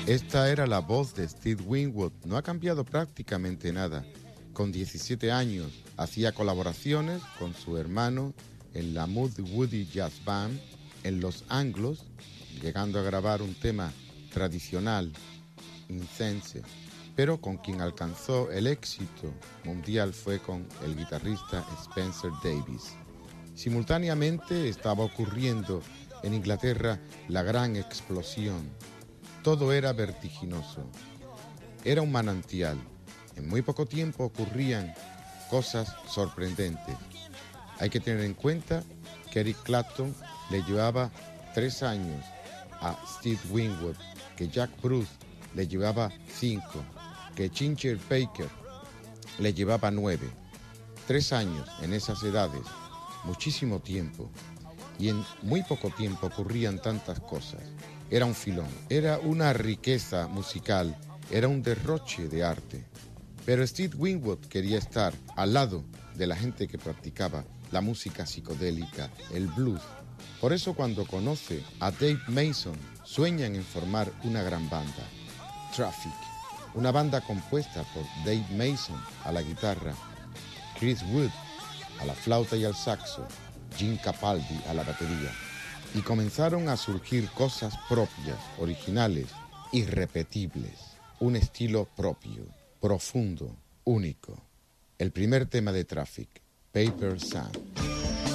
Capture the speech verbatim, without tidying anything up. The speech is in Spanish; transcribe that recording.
Esta era la voz de Steve Winwood. No ha cambiado prácticamente nada. Con diecisiete años hacía colaboraciones con su hermano en la Mood Woody Jazz Band en Los Anglos, llegando a grabar un tema tradicional, Incense, pero con quien alcanzó el éxito mundial fue con el guitarrista Spencer Davis. Simultáneamente estaba ocurriendo en Inglaterra la gran explosión. Todo era vertiginoso. Era un manantial. En muy poco tiempo ocurrían cosas sorprendentes. Hay que tener en cuenta que Eric Clapton le llevaba tres años a Steve Winwood, que Jack Bruce le llevaba cinco, que Ginger Baker le llevaba nueve. Tres años en esas edades, muchísimo tiempo. Y en muy poco tiempo ocurrían tantas cosas. Era un filón, era una riqueza musical, era un derroche de arte. Pero Steve Winwood quería estar al lado de la gente que practicaba la música psicodélica, el blues. Por eso cuando conoce a Dave Mason, sueñan en formar una gran banda, Traffic. Una banda compuesta por Dave Mason a la guitarra, Chris Wood a la flauta y al saxo, Jim Capaldi a la batería. Y comenzaron a surgir cosas propias, originales, irrepetibles. Un estilo propio, profundo, único. El primer tema de Traffic, Paper Sun.